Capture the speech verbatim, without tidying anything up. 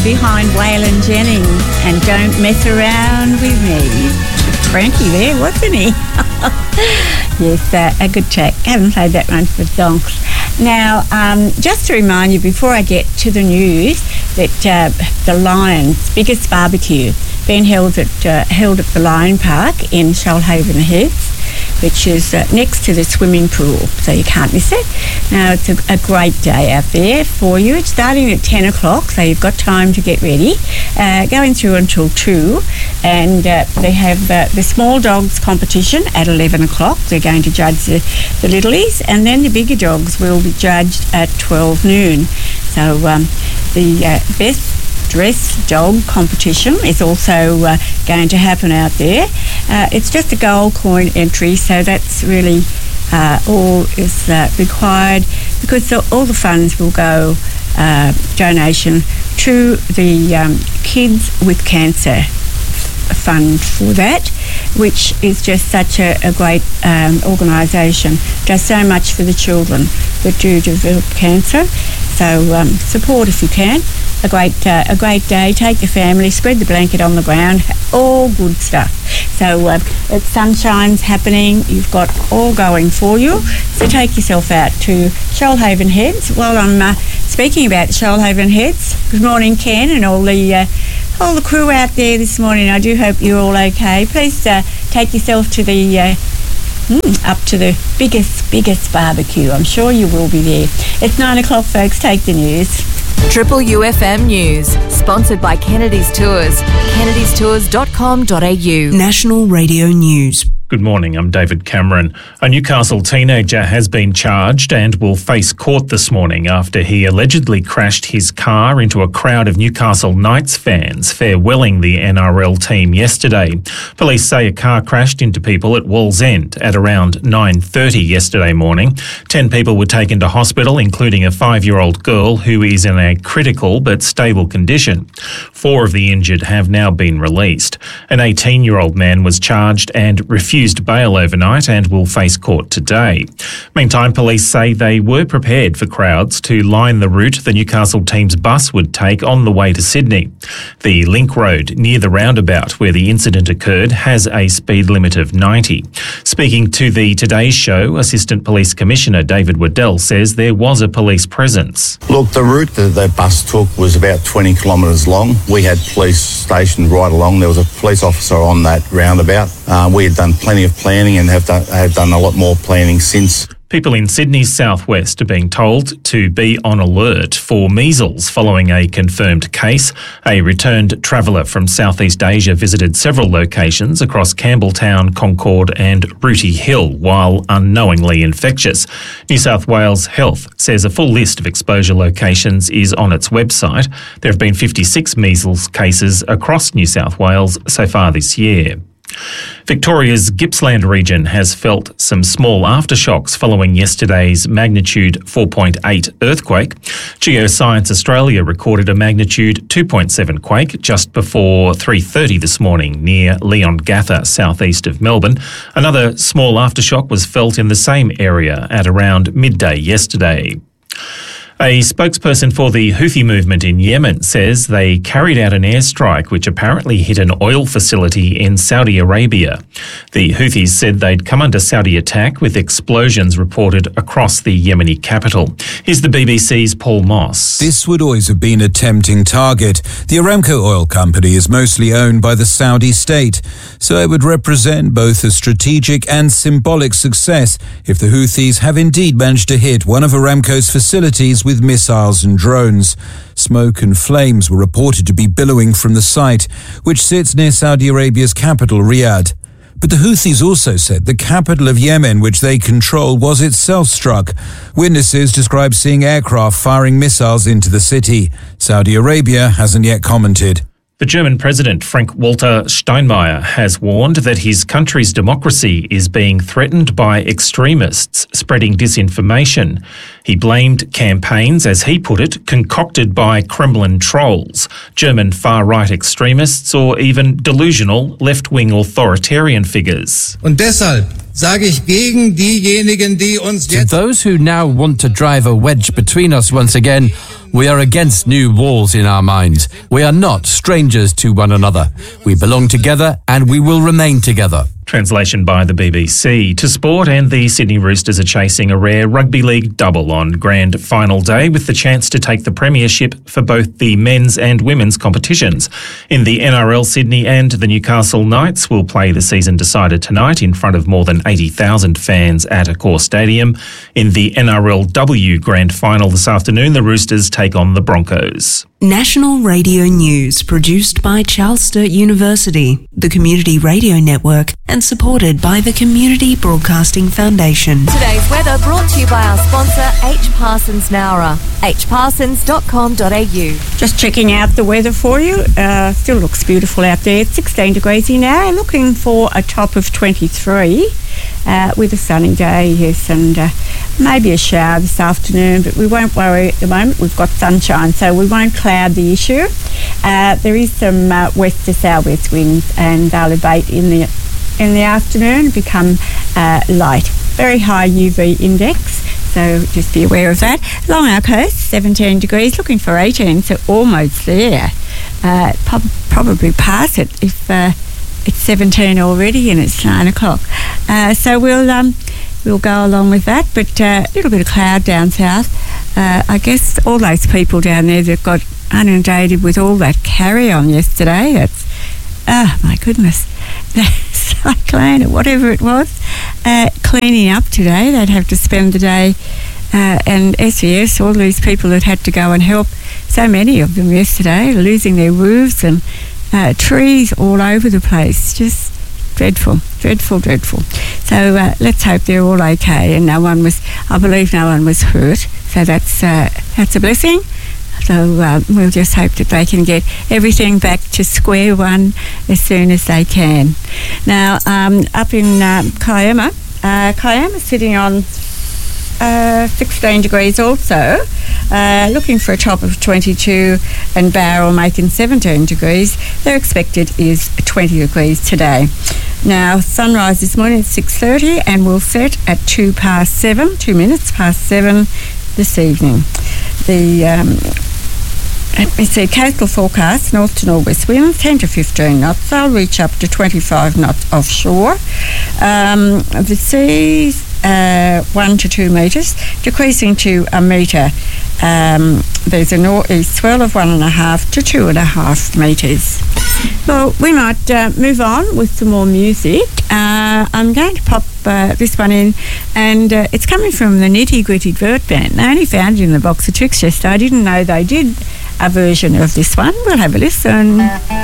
behind Waylon Jennings and Don't Mess Around With Me. Frankie there, wasn't he? Yes, uh, a good track. Haven't played that one for donks. Now, um, just to remind you before I get to the news that uh, the Lions' biggest barbecue being held at uh, held at the Lion Park in Shoalhaven Heads, which is uh, next to the swimming pool, so you can't miss it. Now, it's a, a great day out there for you. It's starting at ten o'clock, so you've got time to get ready. Uh, going through until two, and uh, they have uh, the small dogs competition at eleven o'clock. They're going to judge the, the littlies, and then the bigger dogs will be judged at twelve noon. So um, the uh, best dress dog competition is also uh, going to happen out there. Uh, it's just a gold coin entry, so that's really uh, all is uh, required, because the, all the funds will go uh, donation to the um, Kids with Cancer fund for that, which is just such a, a great um, organisation. Does so much for the children that do develop cancer. So um, support if you can. A great, uh, a great day. Take the family, spread the blanket on the ground. All good stuff. So uh, it's sunshine's happening. You've got all going for you. So take yourself out to Shoalhaven Heads. While I'm uh, speaking about Shoalhaven Heads, good morning, Ken, and all the uh, all the crew out there this morning. I do hope you're all okay. Please uh, take yourself to the uh, mm, up to the biggest, biggest barbecue. I'm sure you will be there. It's nine o'clock, folks. Take the news. Triple U F M News, sponsored by Kennedy's Tours, kennedys tours dot com dot a u. National Radio News. Good morning, I'm David Cameron. A Newcastle teenager has been charged and will face court this morning after he allegedly crashed his car into a crowd of Newcastle Knights fans farewelling the N R L team yesterday. Police say a car crashed into people at Wallsend at around nine thirty yesterday morning. Ten people were taken to hospital, including a five-year-old girl who is in a critical but stable condition. Four of the injured have now been released. An eighteen-year-old man was charged and refused bail overnight and will face court today. Meantime, police say they were prepared for crowds to line the route the Newcastle team's bus would take on the way to Sydney. The Link Road near the roundabout where the incident occurred has a speed limit of ninety. Speaking to the Today Show, Assistant Police Commissioner David Waddell says there was a police presence. Look, the route that the bus took was about twenty kilometres long. We had police stationed right along. There was a police officer on that roundabout. Uh, we had done plenty of planning and have done, have done a lot more planning since. People in Sydney's southwest are being told to be on alert for measles following a confirmed case. A returned traveller from Southeast Asia visited several locations across Campbelltown, Concord and Rooty Hill while unknowingly infectious. New South Wales Health says a full list of exposure locations is on its website. There have been fifty-six measles cases across New South Wales so far this year. Victoria's Gippsland region has felt some small aftershocks following yesterday's magnitude four point eight earthquake. Geoscience Australia recorded a magnitude two point seven quake just before three thirty this morning near Leongatha, southeast of Melbourne. Another small aftershock was felt in the same area at around midday yesterday. A spokesperson for the Houthi movement in Yemen says they carried out an airstrike which apparently hit an oil facility in Saudi Arabia. The Houthis said they'd come under Saudi attack with explosions reported across the Yemeni capital. Here's the B B C's Paul Moss. This would always have been a tempting target. The Aramco oil company is mostly owned by the Saudi state, so it would represent both a strategic and symbolic success if the Houthis have indeed managed to hit one of Aramco's facilities with with missiles and drones. Smoke and flames were reported to be billowing from the site, which sits near Saudi Arabia's capital, Riyadh. But the Houthis also said the capital of Yemen, which they control, was itself struck. Witnesses described seeing aircraft firing missiles into the city. Saudi Arabia hasn't yet commented. The German President Frank-Walter Steinmeier has warned that his country's democracy is being threatened by extremists spreading disinformation. He blamed campaigns, as he put it, concocted by Kremlin trolls, German far-right extremists or even delusional left-wing authoritarian figures. Und deshalb sage ich gegen diejenigen, die uns jetzt... To those who now want to drive a wedge between us once again, We are against new walls in our minds. We are not strangers to one another. We belong together and we will remain together. Translation by the B B C. To sport, and the Sydney Roosters are chasing a rare rugby league double on grand final day with the chance to take the premiership for both the men's and women's competitions. In the N R L, Sydney and the Newcastle Knights will play the season decider tonight in front of more than eighty thousand fans at Accor Stadium. In the N R L W grand final this afternoon, the Roosters take on the Broncos. National Radio News, produced by Charles Sturt University, the Community Radio Network, and supported by the Community Broadcasting Foundation. Today's weather brought to you by our sponsor, H. Parsons Nowra, h parsons dot com dot a u. Just checking out the weather for you. Uh, still looks beautiful out there. It's sixteen degrees in now. Looking for a top of twenty-three uh, with a sunny day, yes, and uh, maybe a shower this afternoon, but we won't worry at the moment. We've got sunshine, so we won't cloud the issue. Uh, there is some uh, west to southwest winds, and they'll abate in the in the afternoon and become uh, light. Very high U V index, so just be aware of that. Along our coast, seventeen degrees, looking for eighteen, so almost there. Uh, prob- probably past it if uh, it's seventeen already and it's nine o'clock. Uh, so we'll um, we'll go along with that, but a uh, little bit of cloud down south. Uh, I guess all those people down there that got inundated with all that carry-on yesterday, it's, oh my goodness, the cyclone or whatever it was, uh, cleaning up today. They'd have to spend the day, uh, and S E S, all these people that had to go and help, so many of them yesterday, losing their roofs and uh, trees all over the place. Just dreadful, dreadful, dreadful. So uh, let's hope they're all okay, and no one was, I believe no one was hurt, so that's uh, that's a blessing. So uh, we'll just hope that they can get everything back to square one as soon as they can. Now, um, up in uh, Kiama, uh, Kiama's sitting on uh, sixteen degrees also, uh, looking for a top of twenty-two, and Bowral making seventeen degrees. Their expected is twenty degrees today. Now, sunrise this morning at six thirty and will set at two past seven, two minutes past seven this evening. The um, Let me see, coastal forecast, north to northwest winds, ten to fifteen knots. They'll reach up to twenty-five knots offshore. Um, the seas, uh, one to two metres, decreasing to a metre. Um, there's a north-east swell of one and a half to two and a half metres. Well, we might uh, move on with some more music. Uh, I'm going to pop uh, this one in, and uh, it's coming from the Nitty Gritty Vert Band. I only found it in the box of tricks yesterday. I didn't know they did a version of this one. We'll have a listen.